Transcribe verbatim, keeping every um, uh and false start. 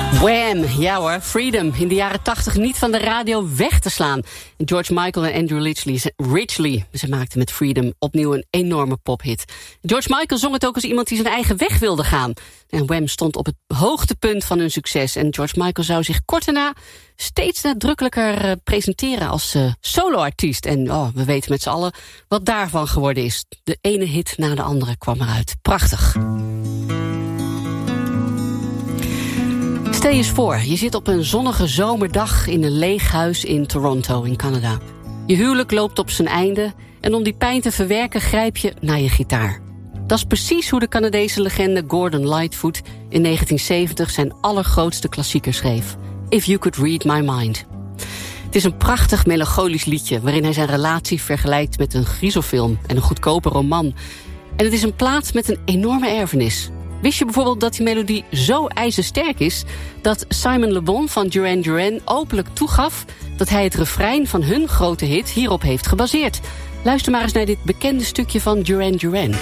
Wham! Ja hoor, Freedom. In de jaren tachtig niet van de radio weg te slaan. George Michael en Andrew Ridgeley, Ridgeley, ze maakten met Freedom opnieuw een enorme pophit. George Michael zong het ook als iemand die zijn eigen weg wilde gaan. En Wham stond op het hoogtepunt van hun succes. En George Michael zou zich kort daarna steeds nadrukkelijker uh, presenteren als uh, soloartiest. En oh, we weten met z'n allen wat daarvan geworden is. De ene hit na de andere kwam eruit. Prachtig. Stel je eens voor, je zit op een zonnige zomerdag in een leeg huis in Toronto in Canada. Je huwelijk loopt op zijn einde en om die pijn te verwerken grijp je naar je gitaar. Dat is precies hoe de Canadese legende Gordon Lightfoot in negentien zeventig zijn allergrootste klassieker schreef. If You Could Read My Mind. Het is een prachtig melancholisch liedje waarin hij zijn relatie vergelijkt met een griezelfilm en een goedkope roman. En het is een plaat met een enorme erfenis. Wist je bijvoorbeeld dat die melodie zo ijzersterk is dat Simon Le Bon van Duran Duran openlijk toegaf dat hij het refrein van hun grote hit hierop heeft gebaseerd? Luister maar eens naar dit bekende stukje van Duran Duran.